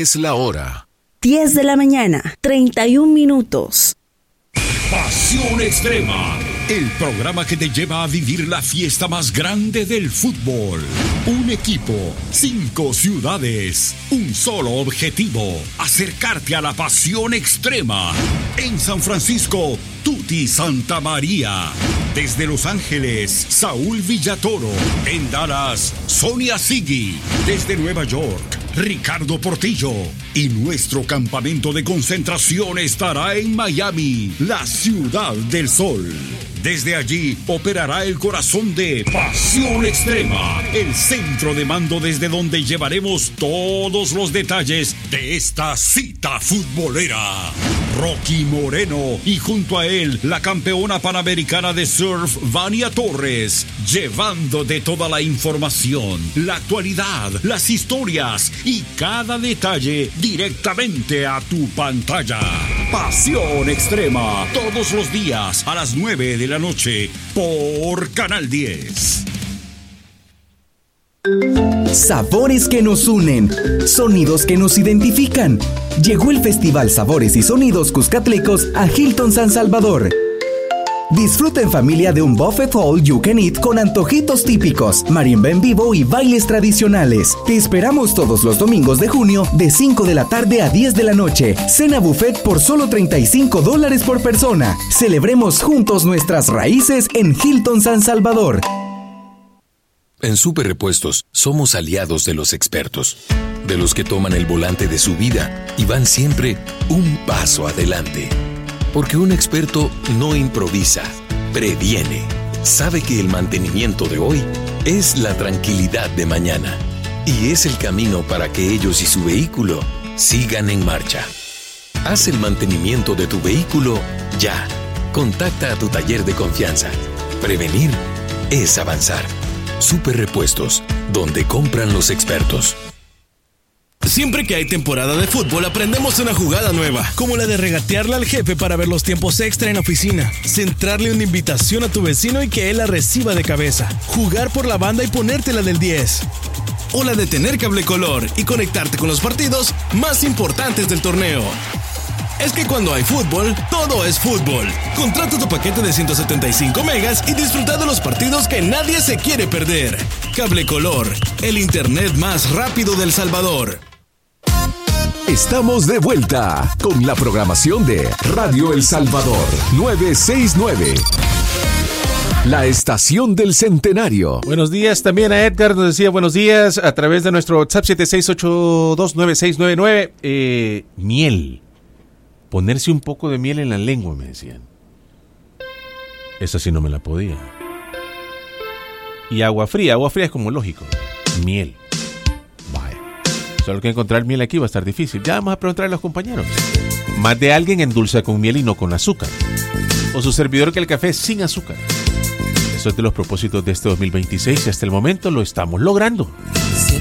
Es la hora. 10 de la mañana, 31 minutos. Pasión Extrema, el programa que te lleva a vivir la fiesta más grande del fútbol. Un equipo, 5 ciudades, un solo objetivo: acercarte a la pasión extrema. En San Francisco, Tuti Santa María. Desde Los Ángeles, Saúl Villatoro. En Dallas, Sonia Sigui. Desde Nueva York, Ricardo Portillo. Y nuestro campamento de concentración estará en Miami, la Ciudad del Sol. Desde allí operará el corazón de Pasión Extrema, el centro de mando desde donde llevaremos todos los detalles de esta cita futbolera. Rocky Moreno y junto a él la campeona panamericana de surf Vania Torres, llevándote toda la información, la actualidad, las historias y cada detalle directamente a tu pantalla. Pasión Extrema, todos los días a las 9 de la noche por Canal 10. Sabores que nos unen, sonidos que nos identifican. Llegó el Festival Sabores y Sonidos Cuscatlecos a Hilton San Salvador. Disfruta en familia de un buffet all you can eat con antojitos típicos, marimba en vivo y bailes tradicionales. Te esperamos todos los domingos de junio de 5 de la tarde a 10 de la noche. Cena buffet por solo $35 por persona. Celebremos juntos nuestras raíces en Hilton San Salvador. En Super Repuestos somos aliados de los expertos, de los que toman el volante de su vida y van siempre un paso adelante. Porque un experto no improvisa, previene. Sabe que el mantenimiento de hoy es la tranquilidad de mañana. Y es el camino para que ellos y su vehículo sigan en marcha. Haz el mantenimiento de tu vehículo ya. Contacta a tu taller de confianza. Prevenir es avanzar. Super Repuestos, donde compran los expertos. Siempre que hay temporada de fútbol aprendemos una jugada nueva, como la de regatearle al jefe para ver los tiempos extra en la oficina, centrarle una invitación a tu vecino y que él la reciba de cabeza, jugar por la banda y ponértela del 10, o la de tener cable color y conectarte con los partidos más importantes del torneo. Es que cuando hay fútbol, todo es fútbol. Contrata tu paquete de 175 megas y disfruta de los partidos que nadie se quiere perder. Cable Color, el internet más rápido del Salvador. Estamos de vuelta con la programación de Radio El Salvador 969. La estación del centenario. Buenos días también a Edgar, nos decía buenos días a través de nuestro WhatsApp 76829699. Miel. Ponerse un poco de miel en la lengua, me decían. Esa sí no me la podía. Y agua fría es como lógico. Miel. Vaya. Solo que encontrar miel aquí va a estar difícil. Ya vamos a preguntar a los compañeros. Más de alguien endulza con miel y no con azúcar. O su servidor que el café sin azúcar. Eso es de los propósitos de este 2026 y hasta el momento lo estamos logrando.